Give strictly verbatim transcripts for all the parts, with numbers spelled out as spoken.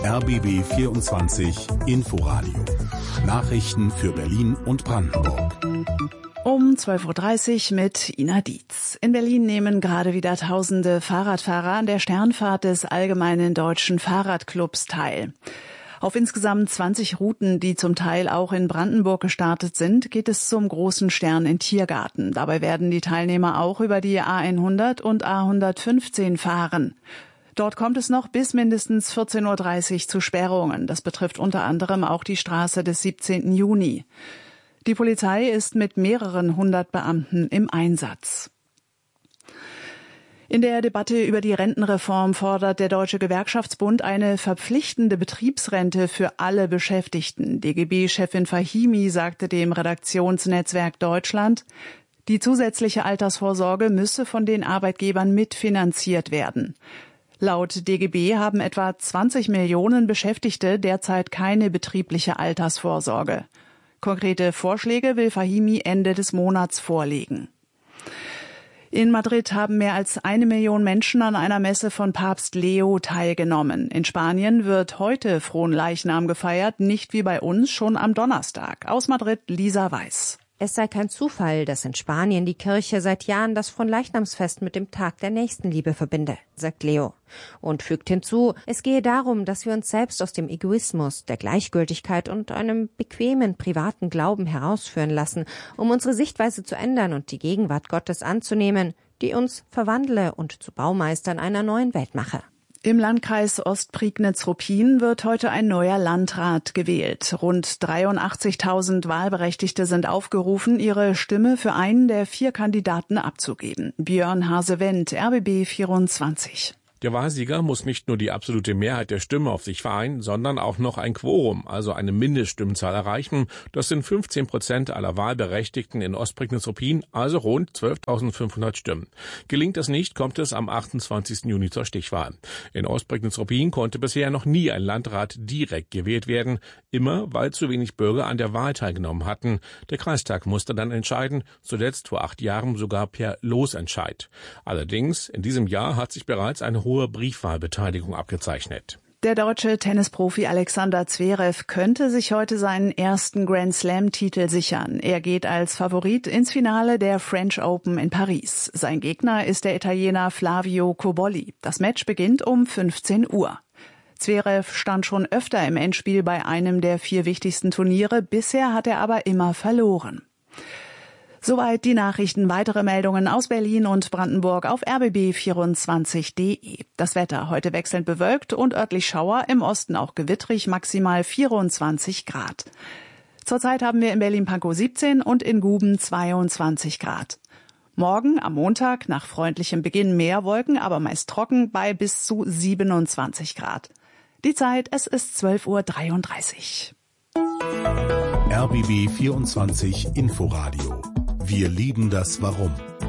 R B B vierundzwanzig Inforadio. Nachrichten für Berlin und Brandenburg. Um zwölf Uhr dreißig mit Ina Dietz. In Berlin nehmen gerade wieder tausende Fahrradfahrer an der Sternfahrt des Allgemeinen Deutschen Fahrradclubs teil. Auf insgesamt zwanzig Routen, die zum Teil auch in Brandenburg gestartet sind, geht es zum großen Stern in Tiergarten. Dabei werden die Teilnehmer auch über die A hundert und A hundertfünfzehn fahren. Dort kommt es noch bis mindestens vierzehn Uhr dreißig zu Sperrungen. Das betrifft unter anderem auch die Straße des siebzehnten Juni. Die Polizei ist mit mehreren hundert Beamten im Einsatz. In der Debatte über die Rentenreform fordert der Deutsche Gewerkschaftsbund eine verpflichtende Betriebsrente für alle Beschäftigten. D G B-Chefin Fahimi sagte dem Redaktionsnetzwerk Deutschland, die zusätzliche Altersvorsorge müsse von den Arbeitgebern mitfinanziert werden. Laut D G B haben etwa zwanzig Millionen Beschäftigte derzeit keine betriebliche Altersvorsorge. Konkrete Vorschläge will Fahimi Ende des Monats vorlegen. In Madrid haben mehr als eine Million Menschen an einer Messe von Papst Leo teilgenommen. In Spanien wird heute Fronleichnam gefeiert, nicht wie bei uns schon am Donnerstag. Aus Madrid Lisa Weiß. Es sei kein Zufall, dass in Spanien die Kirche seit Jahren das Fronleichnamsfest mit dem Tag der Nächstenliebe verbinde, sagt Leo. Und fügt hinzu, es gehe darum, dass wir uns selbst aus dem Egoismus, der Gleichgültigkeit und einem bequemen, privaten Glauben herausführen lassen, um unsere Sichtweise zu ändern und die Gegenwart Gottes anzunehmen, die uns verwandle und zu Baumeistern einer neuen Welt mache. Im Landkreis Ostprignitz-Ruppin wird heute ein neuer Landrat gewählt. Rund dreiundachtzigtausend Wahlberechtigte sind aufgerufen, ihre Stimme für einen der vier Kandidaten abzugeben. Björn Hase-Wendt, R B B vierundzwanzig. Der Wahlsieger muss nicht nur die absolute Mehrheit der Stimmen auf sich vereinen, sondern auch noch ein Quorum, also eine Mindeststimmenzahl erreichen. Das sind fünfzehn Prozent aller Wahlberechtigten in Ostprignitz-Ruppin, also rund zwölftausendfünfhundert Stimmen. Gelingt das nicht, kommt es am achtundzwanzigsten Juni zur Stichwahl. In Ostprignitz-Ruppin konnte bisher noch nie ein Landrat direkt gewählt werden, immer weil zu wenig Bürger an der Wahl teilgenommen hatten. Der Kreistag musste dann entscheiden, zuletzt vor acht Jahren sogar per Losentscheid. Allerdings, in diesem Jahr hat sich bereits eine hohe Briefwahlbeteiligung abgezeichnet. Der deutsche Tennisprofi Alexander Zverev könnte sich heute seinen ersten Grand-Slam-Titel sichern. Er geht als Favorit ins Finale der French Open in Paris. Sein Gegner ist der Italiener Flavio Cobolli. Das Match beginnt um fünfzehn Uhr. Zverev stand schon öfter im Endspiel bei einem der vier wichtigsten Turniere. Bisher hat er aber immer verloren. Soweit die Nachrichten. Weitere Meldungen aus Berlin und Brandenburg auf R B B vierundzwanzig Punkt de. Das Wetter heute wechselnd bewölkt und örtlich Schauer, im Osten auch gewittrig, maximal vierundzwanzig Grad. Zurzeit haben wir in Berlin-Pankow siebzehn und in Guben zweiundzwanzig Grad. Morgen am Montag nach freundlichem Beginn mehr Wolken, aber meist trocken bei bis zu siebenundzwanzig Grad. Die Zeit, es ist zwölf Uhr dreiunddreißig. R B B vierundzwanzig Inforadio. Wir lieben das Warum.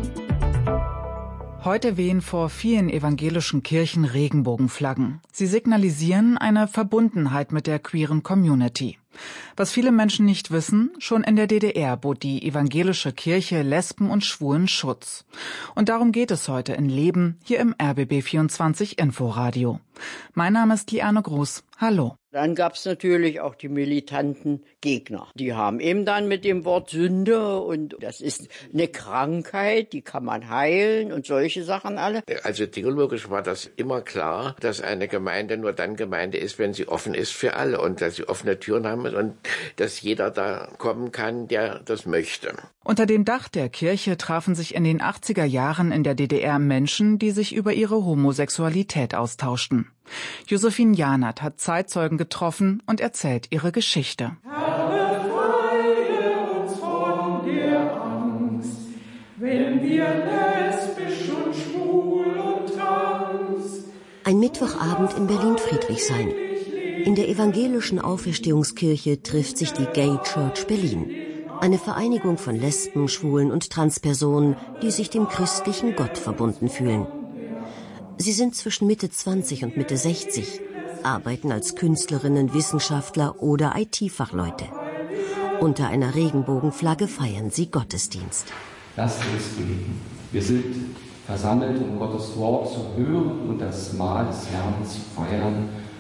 Heute wehen vor vielen evangelischen Kirchen Regenbogenflaggen. Sie signalisieren eine Verbundenheit mit der queeren Community. Was viele Menschen nicht wissen, schon in der D D R bot die evangelische Kirche Lesben und Schwulen Schutz. Und darum geht es heute in Leben hier im R B B vierundzwanzig Inforadio. Mein Name ist Liane Gruß. Hallo. Dann gab es natürlich auch die militanten Gegner. Die haben eben dann mit dem Wort Sünde und das ist eine Krankheit, die kann man heilen und solche Sachen alle. Also theologisch war das immer klar, dass eine Gemeinde nur dann Gemeinde ist, wenn sie offen ist für alle und dass sie offene Türen haben und dass jeder da kommen kann, der das möchte. Unter dem Dach der Kirche trafen sich in den achtziger Jahren in der D D R Menschen, die sich über ihre Homosexualität austauschten. Josephine Janert hat Zeitzeugen getroffen und erzählt ihre Geschichte. Herr, befreie uns von der Angst, wenn wir lesbisch und schwul und trans. Ein Mittwochabend in Berlin-Friedrichshain. In der evangelischen Auferstehungskirche trifft sich die Gay Church Berlin. Eine Vereinigung von Lesben, Schwulen und Transpersonen, die sich dem christlichen Gott verbunden fühlen. Sie sind zwischen Mitte zwanzig und Mitte sechzig, arbeiten als Künstlerinnen, Wissenschaftler oder I T-Fachleute. Unter einer Regenbogenflagge feiern sie Gottesdienst. Lasst uns beten. Wir sind versammelt, um Gottes Wort zu hören und das Mahl des Herrn zu feiern.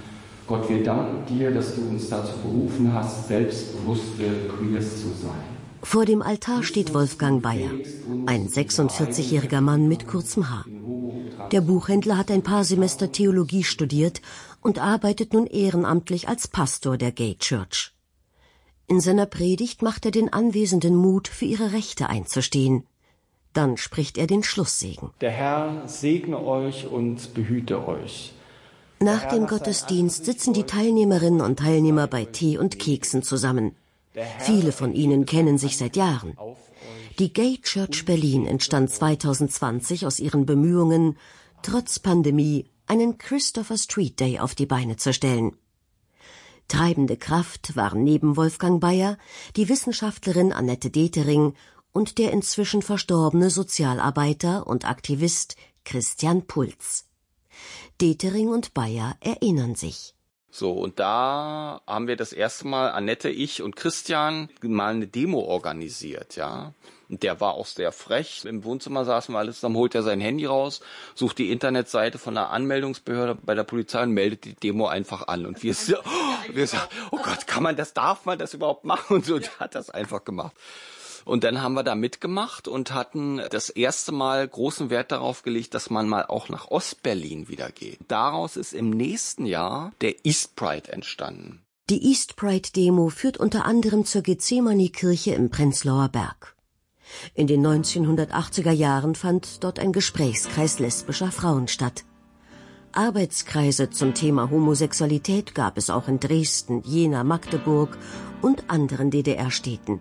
Gott, wir danken dir, dass du uns dazu berufen hast, selbstbewusste Queers zu sein. Vor dem Altar steht Wolfgang Bayer, ein sechsundvierzigjähriger Mann mit kurzem Haar. Der Buchhändler hat ein paar Semester Theologie studiert und arbeitet nun ehrenamtlich als Pastor der Gay Church. In seiner Predigt macht er den Anwesenden Mut, für ihre Rechte einzustehen. Dann spricht er den Schlusssegen. Der Herr segne euch und behüte euch. Nach dem Gottesdienst sitzen die Teilnehmerinnen und Teilnehmer bei Tee und Keksen zusammen. Viele von ihnen kennen sich seit Jahren. Die Gay Church Berlin entstand zweitausendzwanzig aus ihren Bemühungen, trotz Pandemie einen Christopher Street Day auf die Beine zu stellen. Treibende Kraft waren neben Wolfgang Bayer die Wissenschaftlerin Annette Detering und der inzwischen verstorbene Sozialarbeiter und Aktivist Christian Puls. Detering und Bayer erinnern sich. So, und da haben wir das erste Mal, Annette, ich und Christian, mal eine Demo organisiert, ja. Und der war auch sehr frech. Im Wohnzimmer saßen wir alles, dann holt er sein Handy raus, sucht die Internetseite von der Anmeldungsbehörde bei der Polizei und meldet die Demo einfach an. Und wir so, oh, wir so, oh Gott, kann man das, darf man das überhaupt machen? Und so, der hat das einfach gemacht. Und dann haben wir da mitgemacht und hatten das erste Mal großen Wert darauf gelegt, dass man mal auch nach Ostberlin wieder geht. Daraus ist im nächsten Jahr der East Pride entstanden. Die East Pride Demo führt unter anderem zur Gethsemane-Kirche im Prenzlauer Berg. In den neunzehnhundertachtziger Jahren fand dort ein Gesprächskreis lesbischer Frauen statt. Arbeitskreise zum Thema Homosexualität gab es auch in Dresden, Jena, Magdeburg und anderen D D R-Städten.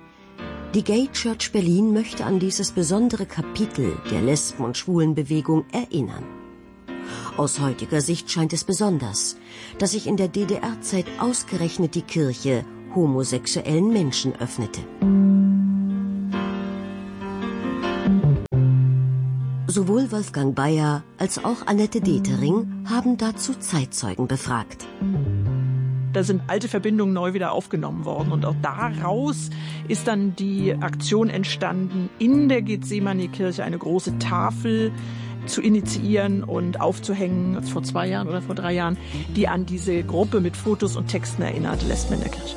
Die Gay Church Berlin möchte an dieses besondere Kapitel der Lesben- und Schwulenbewegung erinnern. Aus heutiger Sicht scheint es besonders, dass sich in der D D R-Zeit ausgerechnet die Kirche homosexuellen Menschen öffnete. Sowohl Wolfgang Bayer als auch Annette Detering haben dazu Zeitzeugen befragt. Da sind alte Verbindungen neu wieder aufgenommen worden. Und auch daraus ist dann die Aktion entstanden, in der Gethsemane-Kirche eine große Tafel zu initiieren und aufzuhängen, vor zwei Jahren oder vor drei Jahren, die an diese Gruppe mit Fotos und Texten erinnert, Lesben in der Kirche.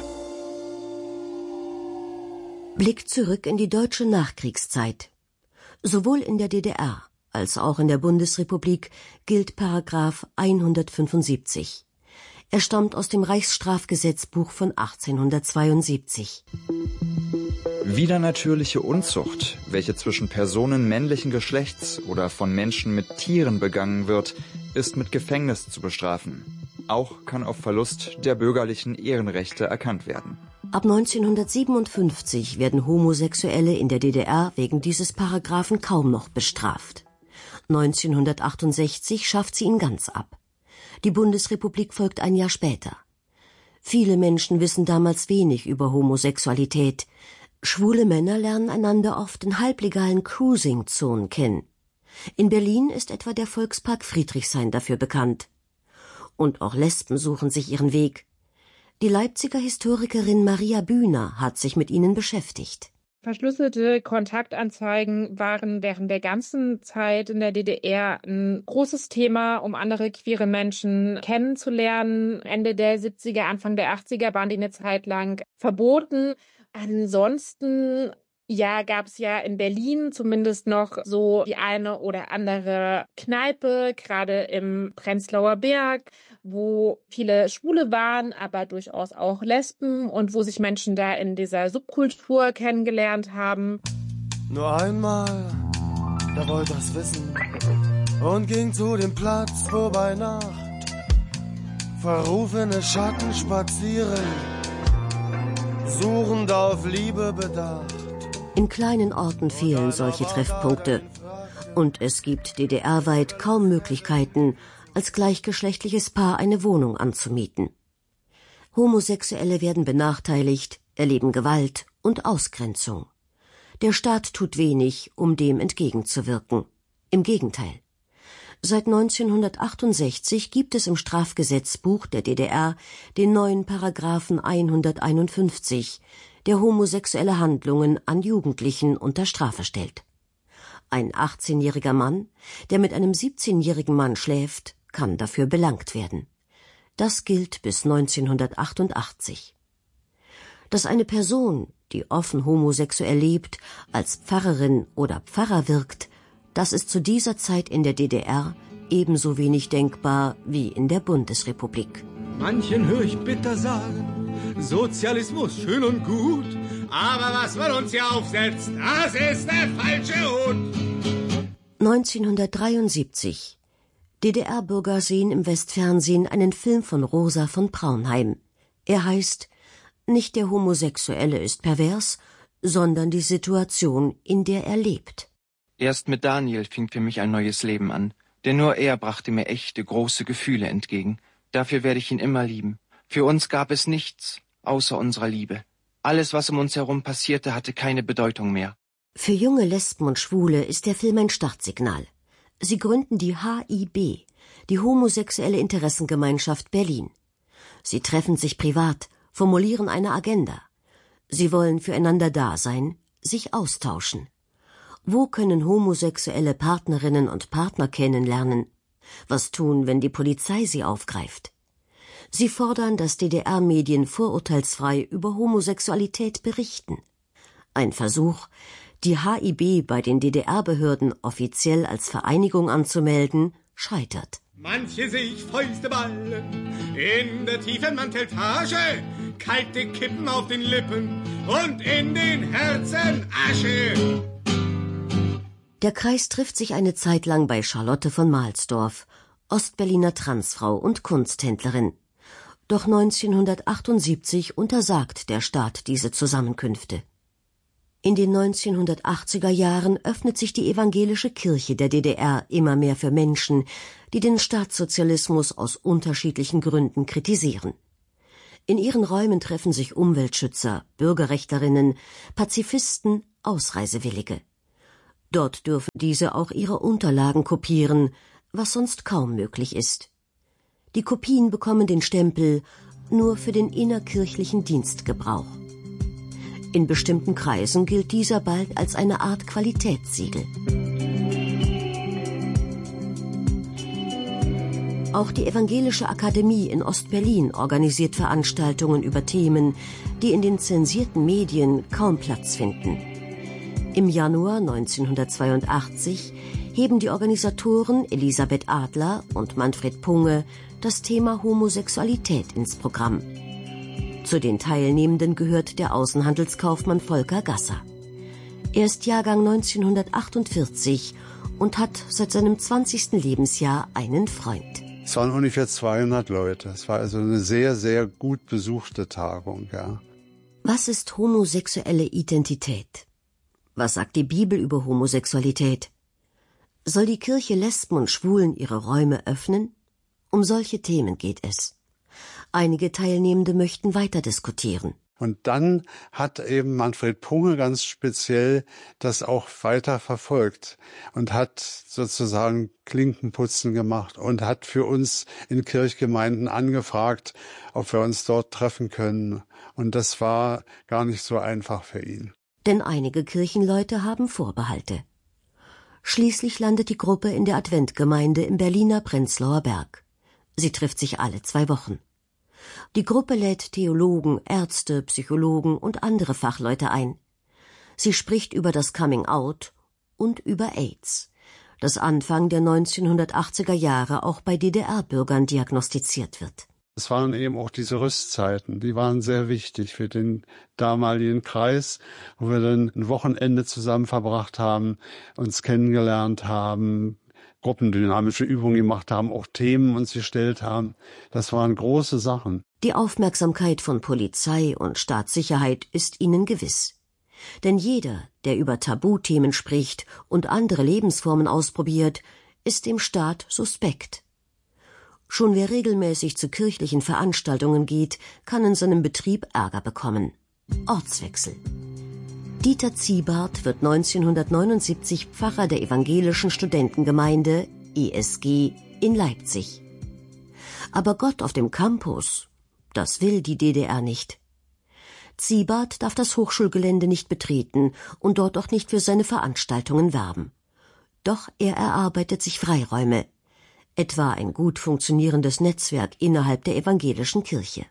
Blick zurück in die deutsche Nachkriegszeit. Sowohl in der D D R als auch in der Bundesrepublik gilt Paragraph hundertfünfundsiebzig. Er stammt aus dem Reichsstrafgesetzbuch von achtzehnhundertzweiundsiebzig. Widernatürliche Unzucht, welche zwischen Personen männlichen Geschlechts oder von Menschen mit Tieren begangen wird, ist mit Gefängnis zu bestrafen. Auch kann auf Verlust der bürgerlichen Ehrenrechte erkannt werden. Ab neunzehnhundertsiebenundfünfzig werden Homosexuelle in der D D R wegen dieses Paragraphen kaum noch bestraft. neunzehnhundertachtundsechzig schafft sie ihn ganz ab. Die Bundesrepublik folgt ein Jahr später. Viele Menschen wissen damals wenig über Homosexualität. Schwule Männer lernen einander oft in halblegalen Cruising-Zonen kennen. In Berlin ist etwa der Volkspark Friedrichshain dafür bekannt. Und auch Lesben suchen sich ihren Weg. Die Leipziger Historikerin Maria Bühner hat sich mit ihnen beschäftigt. Verschlüsselte Kontaktanzeigen waren während der ganzen Zeit in der D D R ein großes Thema, um andere queere Menschen kennenzulernen. Ende der siebziger, Anfang der achtziger waren die eine Zeit lang verboten. Ansonsten ja, gab es ja in Berlin zumindest noch so die eine oder andere Kneipe, gerade im Prenzlauer Berg, wo viele Schwule waren, aber durchaus auch Lesben und wo sich Menschen da in dieser Subkultur kennengelernt haben. Nur einmal, da wollte er's wissen und ging zu dem Platz, wo bei Nacht verrufene Schatten spazieren, suchend auf Liebe bedacht. In kleinen Orten fehlen solche Treffpunkte. Und es gibt D D R-weit kaum Möglichkeiten, als gleichgeschlechtliches Paar eine Wohnung anzumieten. Homosexuelle werden benachteiligt, erleben Gewalt und Ausgrenzung. Der Staat tut wenig, um dem entgegenzuwirken. Im Gegenteil. Seit neunzehnhundertachtundsechzig gibt es im Strafgesetzbuch der D D R den neuen Paragraphen hunderteinundfünfzig, der homosexuelle Handlungen an Jugendlichen unter Strafe stellt. Ein achtzehnjähriger Mann, der mit einem siebzehnjährigen Mann schläft, kann dafür belangt werden. Das gilt bis neunzehnhundertachtundachtzig. Dass eine Person, die offen homosexuell lebt, als Pfarrerin oder Pfarrer wirkt, das ist zu dieser Zeit in der D D R ebenso wenig denkbar wie in der Bundesrepublik. Manchen höre ich bitter sagen, Sozialismus schön und gut, aber was man uns hier aufsetzt, das ist der falsche Hut. neunzehnhundertdreiundsiebzig. D D R-Bürger sehen im Westfernsehen einen Film von Rosa von Braunheim. Er heißt »Nicht der Homosexuelle ist pervers, sondern die Situation, in der er lebt«. Erst mit Daniel fing für mich ein neues Leben an, denn nur er brachte mir echte, große Gefühle entgegen. Dafür werde ich ihn immer lieben. Für uns gab es nichts außer unserer Liebe. Alles, was um uns herum passierte, hatte keine Bedeutung mehr. Für junge Lesben und Schwule ist der Film ein Startsignal. Sie gründen die H I B, die Homosexuelle Interessengemeinschaft Berlin. Sie treffen sich privat, formulieren eine Agenda. Sie wollen füreinander da sein, sich austauschen. Wo können homosexuelle Partnerinnen und Partner kennenlernen? Was tun, wenn die Polizei sie aufgreift? Sie fordern, dass D D R-Medien vorurteilsfrei über Homosexualität berichten. Ein Versuch, die H I B bei den D D R-Behörden offiziell als Vereinigung anzumelden, scheitert. Manche sich Fäuste ballen in der tiefen Manteltasche, kalte Kippen auf den Lippen und in den Herzen Asche. Der Kreis trifft sich eine Zeit lang bei Charlotte von Mahlsdorf, Ostberliner Transfrau und Kunsthändlerin. Doch neunzehnhundertachtundsiebzig untersagt der Staat diese Zusammenkünfte. In den neunzehnhundertachtziger Jahren öffnet sich die evangelische Kirche der D D R immer mehr für Menschen, die den Staatssozialismus aus unterschiedlichen Gründen kritisieren. In ihren Räumen treffen sich Umweltschützer, Bürgerrechtlerinnen, Pazifisten, Ausreisewillige. Dort dürfen diese auch ihre Unterlagen kopieren, was sonst kaum möglich ist. Die Kopien bekommen den Stempel »Nur für den innerkirchlichen Dienstgebrauch«. In bestimmten Kreisen gilt dieser bald als eine Art Qualitätssiegel. Auch die Evangelische Akademie in Ostberlin organisiert Veranstaltungen über Themen, die in den zensierten Medien kaum Platz finden. Im Januar neunzehnhundertzweiundachtzig heben die Organisatoren Elisabeth Adler und Manfred Punge das Thema Homosexualität ins Programm. Zu den Teilnehmenden gehört der Außenhandelskaufmann Volker Gasser. Er ist Jahrgang neunzehnhundertachtundvierzig und hat seit seinem zwanzigsten Lebensjahr einen Freund. Es waren ungefähr zweihundert Leute. Es war also eine sehr, sehr gut besuchte Tagung, ja. Was ist homosexuelle Identität? Was sagt die Bibel über Homosexualität? Soll die Kirche Lesben und Schwulen ihre Räume öffnen? Um solche Themen geht es. Einige Teilnehmende möchten weiter diskutieren. Und dann hat eben Manfred Punge ganz speziell das auch weiter verfolgt und hat sozusagen Klinkenputzen gemacht und hat für uns in Kirchgemeinden angefragt, ob wir uns dort treffen können. Und das war gar nicht so einfach für ihn. Denn einige Kirchenleute haben Vorbehalte. Schließlich landet die Gruppe in der Adventgemeinde im Berliner Prenzlauer Berg. Sie trifft sich alle zwei Wochen. Die Gruppe lädt Theologen, Ärzte, Psychologen und andere Fachleute ein. Sie spricht über das Coming Out und über AIDS, das Anfang der neunzehnhundertachtziger Jahre auch bei D D R-Bürgern diagnostiziert wird. Es waren eben auch diese Rüstzeiten, die waren sehr wichtig für den damaligen Kreis, wo wir dann ein Wochenende zusammen verbracht haben, uns kennengelernt haben, gruppendynamische Übungen gemacht haben, auch Themen uns gestellt haben. Das waren große Sachen. Die Aufmerksamkeit von Polizei und Staatssicherheit ist ihnen gewiss. Denn jeder, der über Tabuthemen spricht und andere Lebensformen ausprobiert, ist dem Staat suspekt. Schon wer regelmäßig zu kirchlichen Veranstaltungen geht, kann in seinem Betrieb Ärger bekommen. Ortswechsel. Dieter Ziebart wird neunzehnhundertneunundsiebzig Pfarrer der evangelischen Studentengemeinde E S G in Leipzig. Aber Gott auf dem Campus, das will die D D R nicht. Ziebart darf das Hochschulgelände nicht betreten und dort auch nicht für seine Veranstaltungen werben. Doch er erarbeitet sich Freiräume. etwa ein gut funktionierendes Netzwerk innerhalb der evangelischen Kirche.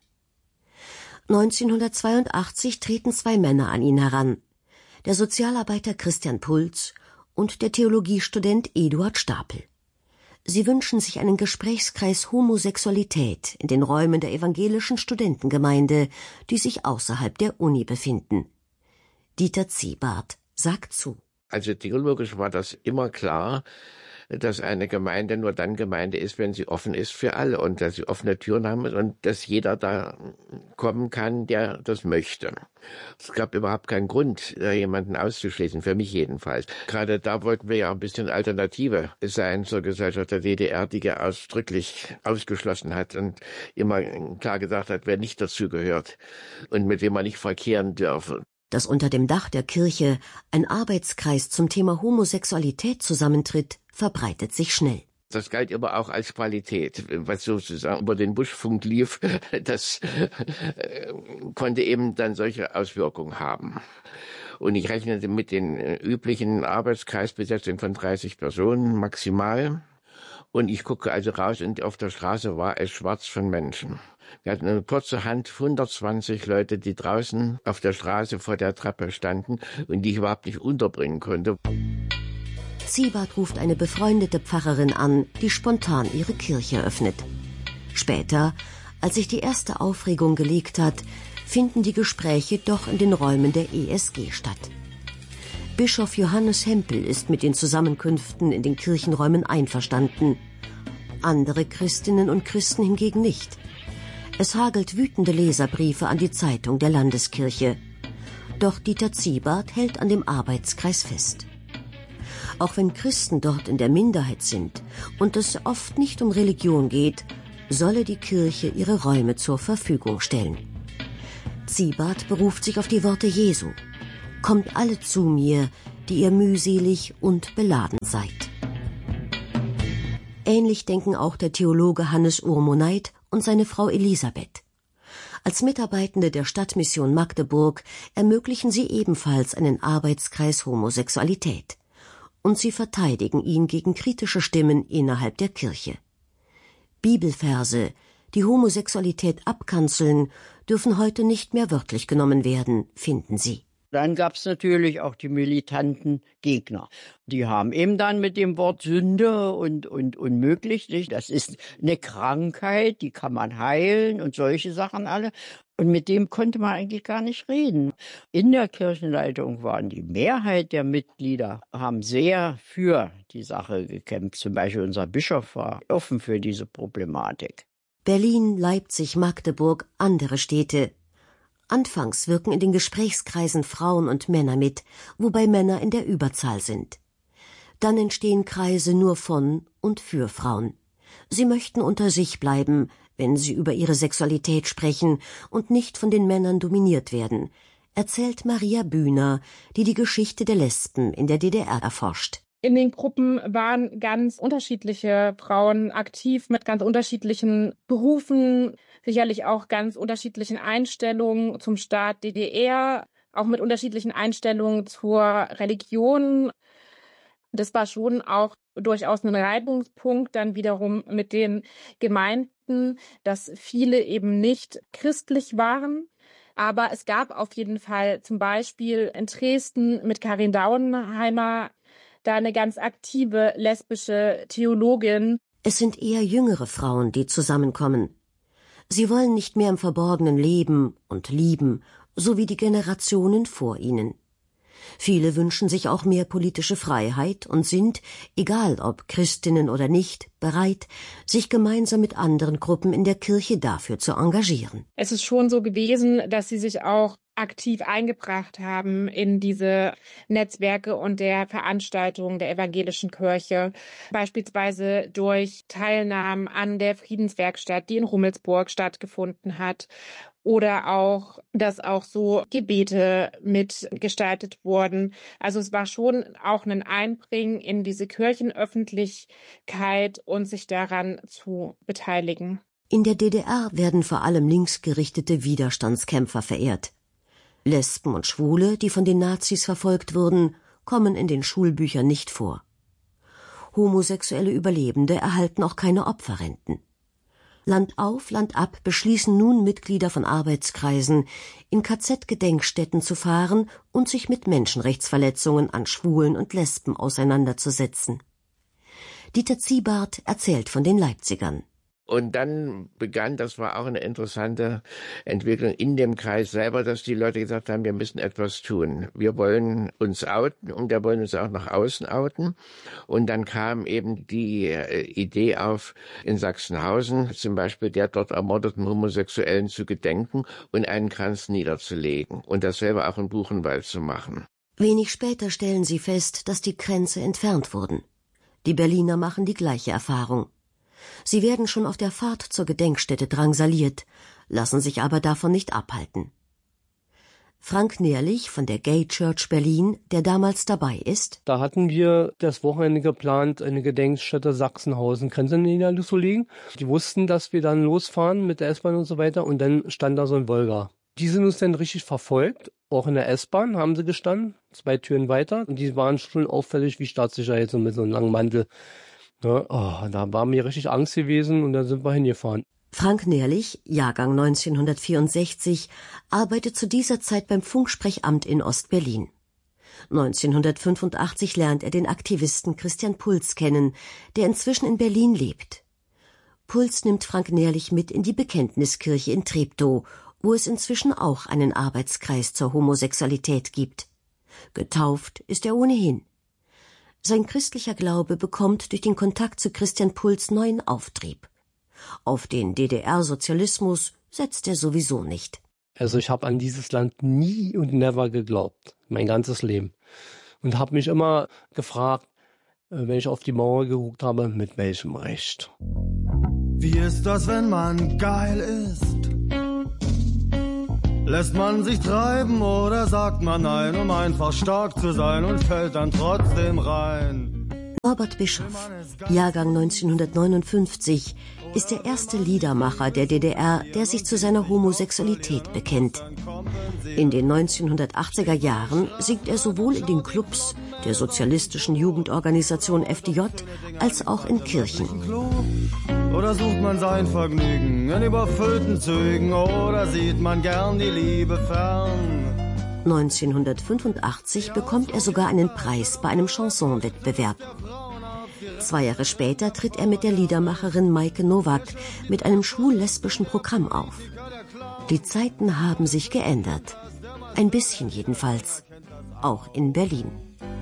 neunzehnhundertzweiundachtzig treten zwei Männer an ihn heran, der Sozialarbeiter Christian Pulz und der Theologiestudent Eduard Stapel. Sie wünschen sich einen Gesprächskreis Homosexualität in den Räumen der evangelischen Studentengemeinde, die sich außerhalb der Uni befinden. Dieter Ziebart sagt zu. Also theologisch war das immer klar, dass eine Gemeinde nur dann Gemeinde ist, wenn sie offen ist für alle und dass sie offene Türen haben und dass jeder da kommen kann, der das möchte. Es gab überhaupt keinen Grund, jemanden auszuschließen, für mich jedenfalls. Gerade da wollten wir ja ein bisschen Alternative sein zur Gesellschaft der D D R, die ja ausdrücklich ausgeschlossen hat und immer klar gesagt hat, wer nicht dazugehört und mit wem man nicht verkehren dürfe. Dass unter dem Dach der Kirche ein Arbeitskreis zum Thema Homosexualität zusammentritt, verbreitet sich schnell. Das galt aber auch als Qualität, was sozusagen über den Buschfunk lief, das äh, konnte eben dann solche Auswirkungen haben. Und ich rechnete mit den üblichen Arbeitskreisbesetzungen von dreißig Personen maximal. Und ich gucke also raus und auf der Straße war es schwarz von Menschen. Wir hatten eine kurze Hand, hundertzwanzig Leute, die draußen auf der Straße vor der Treppe standen und die ich überhaupt nicht unterbringen konnte. Ziebart ruft eine befreundete Pfarrerin an, die spontan ihre Kirche öffnet. Später, als sich die erste Aufregung gelegt hat, finden die Gespräche doch in den Räumen der E S G statt. Bischof Johannes Hempel ist mit den Zusammenkünften in den Kirchenräumen einverstanden. Andere Christinnen und Christen hingegen nicht. Es hagelt wütende Leserbriefe an die Zeitung der Landeskirche. Doch Dieter Ziebart hält an dem Arbeitskreis fest. Auch wenn Christen dort in der Minderheit sind und es oft nicht um Religion geht, solle die Kirche ihre Räume zur Verfügung stellen. Ziebart beruft sich auf die Worte Jesu: Kommt alle zu mir, die ihr mühselig und beladen seid. Ähnlich denken auch der Theologe Hannes Urmoneit und seine Frau Elisabeth. Als Mitarbeitende der Stadtmission Magdeburg ermöglichen sie ebenfalls einen Arbeitskreis Homosexualität. Und sie verteidigen ihn gegen kritische Stimmen innerhalb der Kirche. Bibelverse, die Homosexualität abkanzeln, dürfen heute nicht mehr wörtlich genommen werden, finden sie. Dann gab es natürlich auch die militanten Gegner. Die haben eben dann mit dem Wort Sünde und, und unmöglich, nicht? Das ist eine Krankheit, die kann man heilen und solche Sachen alle. Und mit dem konnte man eigentlich gar nicht reden. In der Kirchenleitung waren die Mehrheit der Mitglieder, haben sehr für die Sache gekämpft. Zum Beispiel unser Bischof war offen für diese Problematik. Berlin, Leipzig, Magdeburg, andere Städte. Anfangs wirken in den Gesprächskreisen Frauen und Männer mit, wobei Männer in der Überzahl sind. Dann entstehen Kreise nur von und für Frauen. Sie möchten unter sich bleiben, wenn sie über ihre Sexualität sprechen und nicht von den Männern dominiert werden, erzählt Maria Bühner, die die Geschichte der Lesben in der D D R erforscht. In den Gruppen waren ganz unterschiedliche Frauen aktiv mit ganz unterschiedlichen Berufen, sicherlich auch ganz unterschiedlichen Einstellungen zum Staat D D R, auch mit unterschiedlichen Einstellungen zur Religion. Das war schon auch durchaus ein Reibungspunkt dann wiederum mit den Gemeinden, dass viele eben nicht christlich waren. Aber es gab auf jeden Fall zum Beispiel in Dresden mit Karin Dauenheimer da eine ganz aktive lesbische Theologin. Es sind eher jüngere Frauen, die zusammenkommen. Sie wollen nicht mehr im Verborgenen leben und lieben, so wie die Generationen vor ihnen. Viele wünschen sich auch mehr politische Freiheit und sind, egal ob Christinnen oder nicht, bereit, sich gemeinsam mit anderen Gruppen in der Kirche dafür zu engagieren. Es ist schon so gewesen, dass sie sich auch aktiv eingebracht haben in diese Netzwerke und der Veranstaltungen der evangelischen Kirche, beispielsweise durch Teilnahmen an der Friedenswerkstatt, die in Rummelsburg stattgefunden hat, oder auch, dass auch so Gebete mitgestaltet wurden. Also es war schon auch ein Einbringen in diese Kirchenöffentlichkeit und sich daran zu beteiligen. In der D D R werden vor allem linksgerichtete Widerstandskämpfer verehrt. Lesben und Schwule, die von den Nazis verfolgt wurden, kommen in den Schulbüchern nicht vor. Homosexuelle Überlebende erhalten auch keine Opferrenten. Land auf, Land ab beschließen nun Mitglieder von Arbeitskreisen, in K Z-Gedenkstätten zu fahren und sich mit Menschenrechtsverletzungen an Schwulen und Lesben auseinanderzusetzen. Dieter Ziebart erzählt von den Leipzigern. Und dann begann, das war auch eine interessante Entwicklung in dem Kreis selber, dass die Leute gesagt haben, wir müssen etwas tun. Wir wollen uns outen und wir wollen uns auch nach außen outen. Und dann kam eben die Idee auf, in Sachsenhausen zum Beispiel der dort ermordeten Homosexuellen zu gedenken und einen Kranz niederzulegen und dasselbe auch in Buchenwald zu machen. Wenig später stellen sie fest, dass die Kränze entfernt wurden. Die Berliner machen die gleiche Erfahrung. Sie werden schon auf der Fahrt zur Gedenkstätte drangsaliert, lassen sich aber davon nicht abhalten. Frank Nährlich von der Gay Church Berlin, der damals dabei ist. Da hatten wir das Wochenende geplant, eine Gedenkstätte Sachsenhausen-Grenze niederzulegen. Die wussten, dass wir dann losfahren mit der S-Bahn und so weiter und dann stand da so ein Volga. Die sind uns dann richtig verfolgt, auch in der S-Bahn haben sie gestanden, zwei Türen weiter und die waren schon auffällig wie Staatssicherheit, so mit so einem langen Mantel. Ja, oh, da war mir richtig Angst gewesen und dann sind wir hingefahren. Frank Nährlich, Jahrgang neunzehnhundertvierundsechzig, arbeitet zu dieser Zeit beim Funksprechamt in Ost-Berlin. neunzehnhundertfünfundachtzig lernt er den Aktivisten Christian Puls kennen, der inzwischen in Berlin lebt. Puls nimmt Frank Nährlich mit in die Bekenntniskirche in Treptow, wo es inzwischen auch einen Arbeitskreis zur Homosexualität gibt. Getauft ist er ohnehin. Sein christlicher Glaube bekommt durch den Kontakt zu Christian Puls neuen Auftrieb. Auf den D D R-Sozialismus setzt er sowieso nicht. Also ich habe an dieses Land nie und never geglaubt, mein ganzes Leben. Und habe mich immer gefragt, wenn ich auf die Mauer geguckt habe, mit welchem Recht. Wie ist das, wenn man geil ist? Lässt man sich treiben oder sagt man nein, um einfach stark zu sein und fällt dann trotzdem rein? Norbert Bischoff, Jahrgang neunzehnhundertneunundfünfzig, ist der erste Liedermacher der D D R, der sich zu seiner Homosexualität bekennt. In den neunzehnhundertachtziger Jahren singt er sowohl in den Clubs der sozialistischen Jugendorganisation F D J als auch in Kirchen. Oder sucht man sein Vergnügen in überfüllten Zügen oder sieht man gern die Liebe fern? neunzehnhundertfünfundachtzig bekommt er sogar einen Preis bei einem Chansonwettbewerb. Zwei Jahre später tritt er mit der Liedermacherin Maike Nowak mit einem schwul-lesbischen Programm auf. Die Zeiten haben sich geändert. Ein bisschen jedenfalls. Auch in Berlin.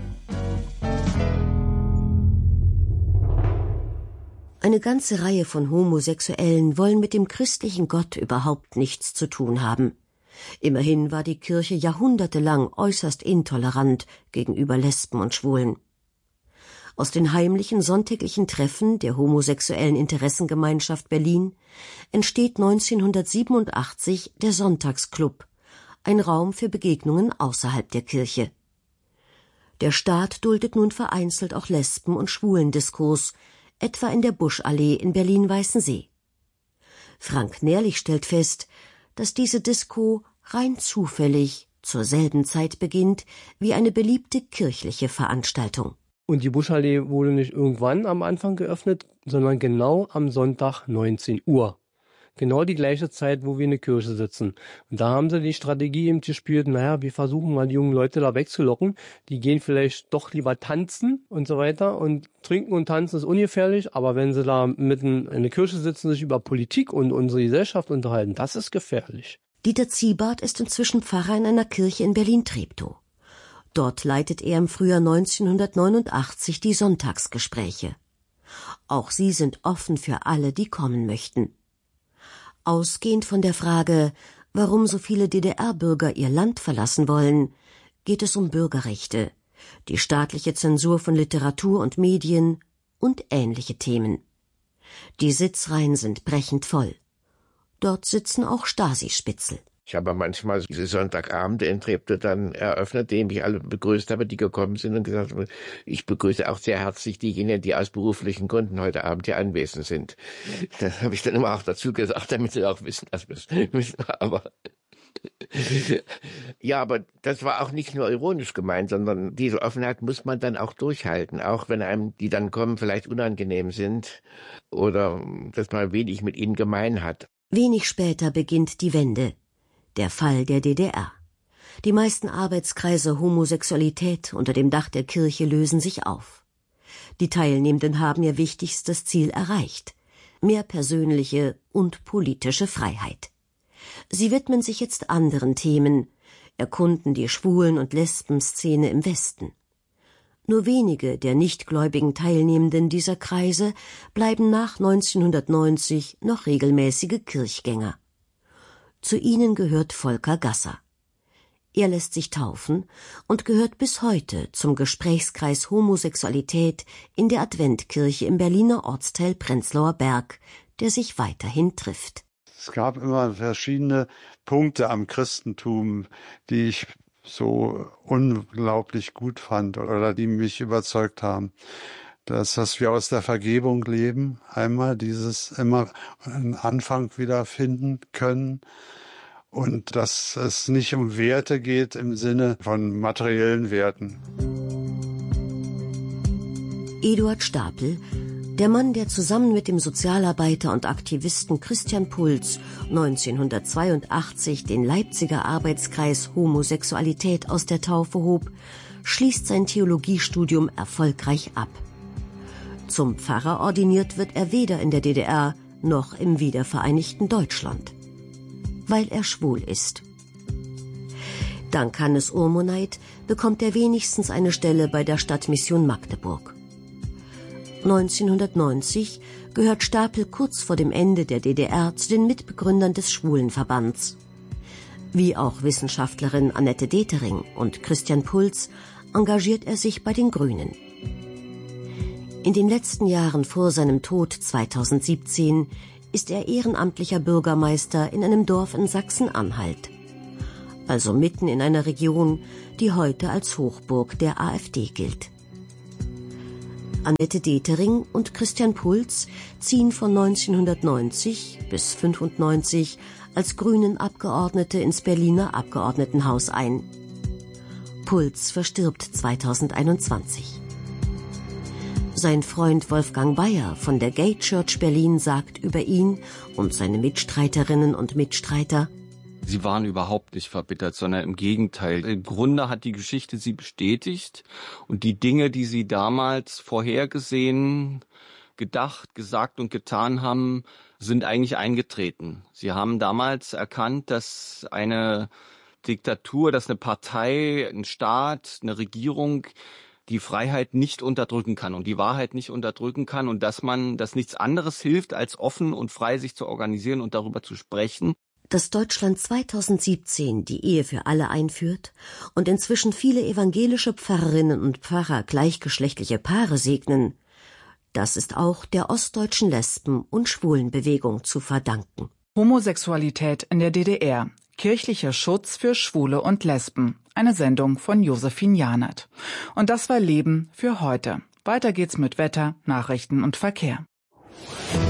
Eine ganze Reihe von Homosexuellen wollen mit dem christlichen Gott überhaupt nichts zu tun haben. Immerhin war die Kirche jahrhundertelang äußerst intolerant gegenüber Lesben und Schwulen. Aus den heimlichen sonntäglichen Treffen der homosexuellen Interessengemeinschaft Berlin entsteht neunzehnhundertsiebenundachtzig der Sonntagsclub, ein Raum für Begegnungen außerhalb der Kirche. Der Staat duldet nun vereinzelt auch Lesben- und Schwulendiskos, etwa in der Buschallee in Berlin-Weißensee. Frank Nährlich stellt fest, dass diese Disco rein zufällig zur selben Zeit beginnt wie eine beliebte kirchliche Veranstaltung. Und die Buschallee wurde nicht irgendwann am Anfang geöffnet, sondern genau am Sonntag neunzehn Uhr. Genau die gleiche Zeit, wo wir in der Kirche sitzen. Und da haben sie die Strategie eben gespielt, naja, wir versuchen mal die jungen Leute da wegzulocken. Die gehen vielleicht doch lieber tanzen und so weiter. Und trinken und tanzen ist ungefährlich, aber wenn sie da mitten in der Kirche sitzen, sich über Politik und unsere Gesellschaft unterhalten, das ist gefährlich. Dieter Ziebart ist inzwischen Pfarrer in einer Kirche in Berlin-Treptow. Dort leitet er im Frühjahr neunzehnhundertneunundachtzig die Sonntagsgespräche. Auch sie sind offen für alle, die kommen möchten. Ausgehend von der Frage, warum so viele D D R-Bürger ihr Land verlassen wollen, geht es um Bürgerrechte, die staatliche Zensur von Literatur und Medien und ähnliche Themen. Die Sitzreihen sind brechend voll. Dort sitzen auch Stasi-Spitzel. Ich habe manchmal diese Sonntagabende in Treptow dann eröffnet, denen ich alle begrüßt habe, die gekommen sind und gesagt haben, ich begrüße auch sehr herzlich diejenigen, die aus beruflichen Gründen heute Abend hier anwesend sind. Das habe ich dann immer auch dazu gesagt, damit sie auch wissen, dass wir es müssen. Aber Ja, aber das war auch nicht nur ironisch gemeint, sondern diese Offenheit muss man dann auch durchhalten, auch wenn einem die dann kommen vielleicht unangenehm sind oder dass man wenig mit ihnen gemein hat. Wenig später beginnt die Wende, der Fall der D D R. Die meisten Arbeitskreise Homosexualität unter dem Dach der Kirche lösen sich auf. Die Teilnehmenden haben ihr wichtigstes Ziel erreicht: mehr persönliche und politische Freiheit. Sie widmen sich jetzt anderen Themen, erkunden die Schwulen- und Lesbenszene im Westen. Nur wenige der nichtgläubigen Teilnehmenden dieser Kreise bleiben nach neunzehnhundertneunzig noch regelmäßige Kirchgänger. Zu ihnen gehört Volker Gasser. Er lässt sich taufen und gehört bis heute zum Gesprächskreis Homosexualität in der Adventkirche im Berliner Ortsteil Prenzlauer Berg, der sich weiterhin trifft. Es gab immer verschiedene Punkte am Christentum, die ich so unglaublich gut fand oder die mich überzeugt haben. Das, dass wir aus der Vergebung leben, einmal dieses immer einen Anfang wiederfinden können und dass es nicht um Werte geht im Sinne von materiellen Werten. Eduard Stapel, der Mann, der zusammen mit dem Sozialarbeiter und Aktivisten Christian Pulz neunzehnhundertzweiundachtzig den Leipziger Arbeitskreis Homosexualität aus der Taufe hob, schließt sein Theologiestudium erfolgreich ab. Zum Pfarrer ordiniert wird er weder in der D D R noch im wiedervereinigten Deutschland, weil er schwul ist. Dank Hannes Urmoneit bekommt er wenigstens eine Stelle bei der Stadtmission Magdeburg. neunzehnhundertneunzig gehört Stapel kurz vor dem Ende der D D R zu den Mitbegründern des Schwulenverbands. Wie auch Wissenschaftlerin Annette Detering und Christian Pulz engagiert er sich bei den Grünen. In den letzten Jahren vor seinem Tod zweitausendsiebzehn ist er ehrenamtlicher Bürgermeister in einem Dorf in Sachsen-Anhalt, also mitten in einer Region, die heute als Hochburg der AfD gilt. Annette Detering und Christian Pulz ziehen von neunzehnhundertneunzig bis fünfundneunzig als Grünen-Abgeordnete ins Berliner Abgeordnetenhaus ein. Pulz verstirbt zweitausendeinundzwanzig. Sein Freund Wolfgang Bayer von der Gay Church Berlin sagt über ihn und seine Mitstreiterinnen und Mitstreiter: Sie waren überhaupt nicht verbittert, sondern im Gegenteil. Im Grunde hat die Geschichte sie bestätigt und die Dinge, die sie damals vorhergesehen, gedacht, gesagt und getan haben, sind eigentlich eingetreten. Sie haben damals erkannt, dass eine Diktatur, dass eine Partei, ein Staat, eine Regierung die Freiheit nicht unterdrücken kann und die Wahrheit nicht unterdrücken kann und dass man, dass nichts anderes hilft, als offen und frei sich zu organisieren und darüber zu sprechen. Dass Deutschland zweitausendsiebzehn die Ehe für alle einführt und inzwischen viele evangelische Pfarrerinnen und Pfarrer gleichgeschlechtliche Paare segnen, das ist auch der ostdeutschen Lesben- und Schwulenbewegung zu verdanken. Homosexualität in der D D R. Kirchlicher Schutz für Schwule und Lesben. Eine Sendung von Josephine Janert. Und das war Leben für heute. Weiter geht's mit Wetter, Nachrichten und Verkehr.